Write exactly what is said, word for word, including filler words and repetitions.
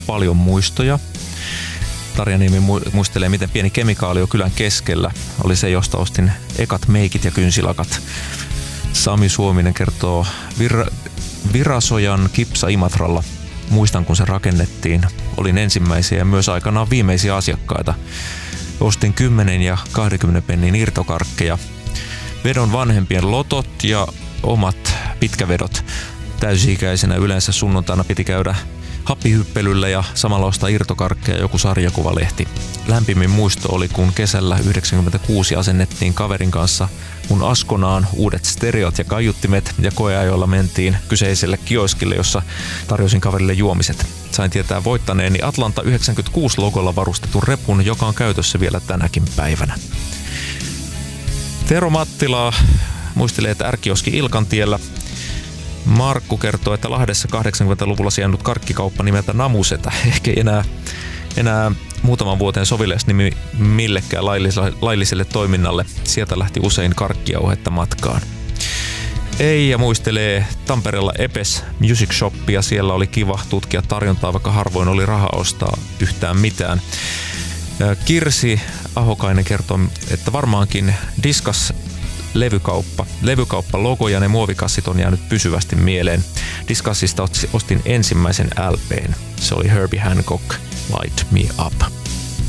paljon muistoja. Tarja Niemi muistelee, miten pieni kemikaalio kylän keskellä oli se, josta ostin ekat meikit ja kynsilakat. Sami Suominen kertoo Vir- Virasojan Kipsa Imatralla. Muistan, kun se rakennettiin. Olin ensimmäisiä ja myös aikanaan viimeisiä asiakkaita. Ostin kymmenen ja kahdenkymmenen pennin irtokarkkeja. Vedon vanhempien lotot ja omat pitkävedot. Täysi-ikäisenä yleensä sunnuntaina piti käydä happihyppelyllä ja samalla ostaa irtokarkkeja joku sarjakuvalehti. Lämpimin muisto oli, kun kesällä yhdeksänkymmentäkuusi asennettiin kaverin kanssa mun Askonaan uudet stereot ja kaiuttimet ja koeajoilla mentiin kyseiselle kioskille, jossa tarjosin kaverille juomiset. Sain tietää voittaneeni Atlanta yhdeksänkymmentäkuusi logolla varustetun repun, joka on käytössä vielä tänäkin päivänä. Tero Mattila muistelee, että R-kioski Ilkantiellä. Markku kertoo, että Lahdessa kahdeksankymmentäluvulla sijainnut karkkikauppa nimeltä Namusetä. Ehkä enää, enää muutaman vuoteen sovelias nimi millekään lailliselle, lailliselle toiminnalle. Sieltä lähti usein karkkijauhetta matkaan. Eija muistelee Tampereella Epes Music Shopia. Siellä oli kiva tutkia tarjontaa, vaikka harvoin oli raha ostaa yhtään mitään. Kirsi Ahokainen kertoo, että varmaankin Diskas levykauppa. Levykauppa logo ja ne muovikassit on jäänyt pysyvästi mieleen. Discussista ostin ensimmäisen L P:n. Se oli Herbie Hancock, Light Me Up.